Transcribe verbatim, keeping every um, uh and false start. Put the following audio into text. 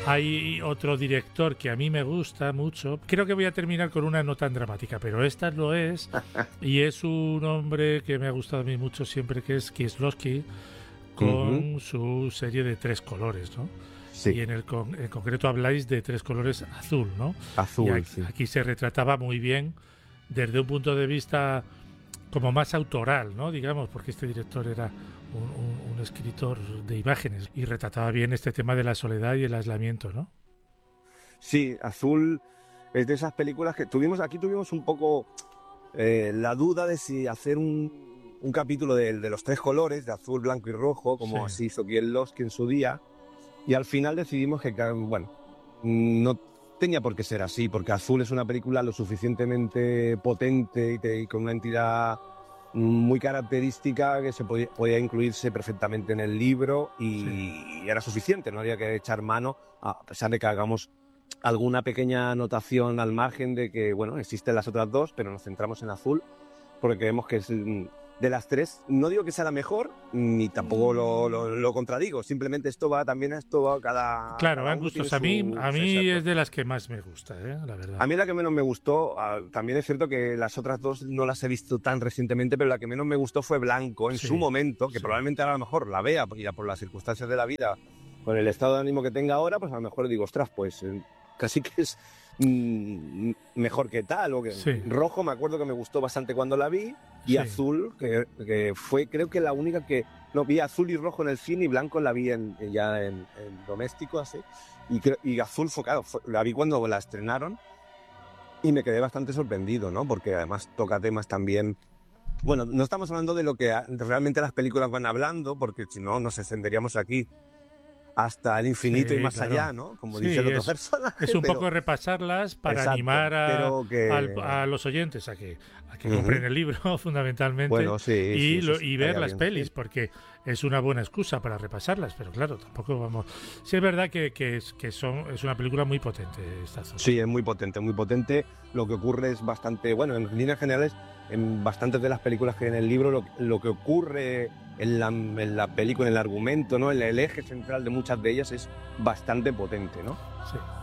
Hay otro director que a mí me gusta mucho. Creo que voy a terminar con una no tan dramática, pero esta lo es. Y es un hombre que me ha gustado a mí mucho siempre, que es Kieslowski, con uh-huh. su serie de Tres colores, ¿no? Sí. Y en el con, en concreto habláis de Tres colores azul, ¿no? Azul, y aquí, sí. aquí se retrataba muy bien desde un punto de vista como más autoral, ¿no? Digamos, porque este director era un, un, un escritor de imágenes y retrataba bien este tema de la soledad y el aislamiento, ¿no? Sí, Azul es de esas películas que tuvimos, aquí tuvimos un poco eh, la duda de si hacer un, un capítulo de, de los tres colores, de azul, blanco y rojo, como sí. así hizo Kieslowski en su día, y al final decidimos que, bueno, no tenía por qué ser así, porque Azul es una película lo suficientemente potente y, te, y con una entidad muy característica que se podía, podía incluirse perfectamente en el libro y, sí. y era suficiente, no había que echar mano, a pesar de que hagamos alguna pequeña anotación al margen de que, bueno, existen las otras dos, pero nos centramos en Azul porque creemos que es de las tres, no digo que sea la mejor, ni tampoco lo, lo, lo contradigo, simplemente esto va también a esto va cada... Claro, cada van gustos. A mí, su, a mí es de las que más me gusta, ¿eh? La verdad. A mí la que menos me gustó, uh, también es cierto que las otras dos no las he visto tan recientemente, pero la que menos me gustó fue Blanco, en sí, su momento, que sí. probablemente ahora a lo mejor la vea, ya por las circunstancias de la vida, con el estado de ánimo que tenga ahora, pues a lo mejor digo, ostras, pues eh, casi que es mmm, mejor que tal. O que sí. Rojo me acuerdo que me gustó bastante cuando la vi, y sí. Azul, que, que fue creo que la única que... No, vi Azul y Rojo en el cine y Blanco la vi en, ya en, en doméstico, así. Y, y Azul fue, claro, fue, la vi cuando la estrenaron y me quedé bastante sorprendido, ¿no? Porque además toca temas también... Bueno, no estamos hablando de lo que realmente las películas van hablando, porque si no nos extenderíamos aquí hasta el infinito sí, y más claro. allá, ¿no? Como sí, dice el otro es, personaje. Es un pero... poco repasarlas para Exacto, animar a, que... al, a los oyentes a que, a que uh-huh. compren el libro, fundamentalmente, bueno, sí, y, sí, lo, y ver las bien, pelis, sí. porque es una buena excusa para repasarlas, pero claro, tampoco vamos... Sí es verdad que, que, es, que son, es una película muy potente esta zona. Sí, es muy potente, muy potente. Lo que ocurre es bastante... Bueno, en líneas generales, en bastantes de las películas que hay en el libro, lo, lo que ocurre en la, en la película, en el argumento, ¿no? El, el eje central de muchas de ellas es bastante potente, ¿no? Sí.